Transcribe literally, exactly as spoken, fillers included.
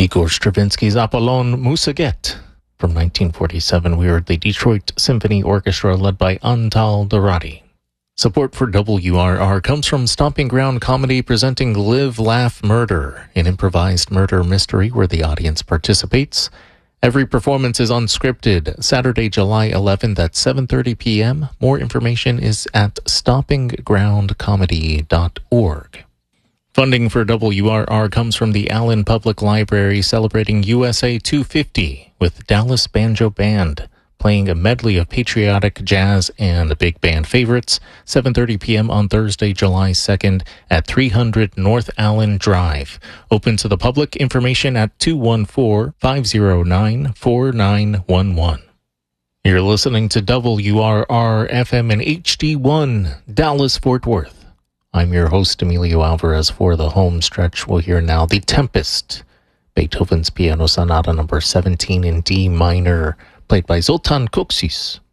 Igor Stravinsky's Apollon Musaget. From nineteen forty-seven, we heard the Detroit Symphony Orchestra led by Antal Dorati. Support for W R R comes from Stomping Ground Comedy presenting Live, Laugh, Murder, an improvised murder mystery where the audience participates. Every performance is unscripted. Saturday, July eleventh at seven thirty p.m. More information is at stomping ground comedy dot org. Funding for W R R comes from the Allen Public Library celebrating U S A two fifty with Dallas Banjo Band, playing a medley of patriotic jazz and big band favorites, seven thirty p.m. on Thursday, July second at three hundred North Allen Drive. Open to the public. Information at two one four, five zero nine, four nine one one. You're listening to W R R F M and H D one, Dallas-Fort Worth. I'm your host, Emilio Alvarez. For the home stretch, we'll hear now The Tempest, Beethoven's Piano Sonata number seventeen in D minor, played by Zoltan Kocsis.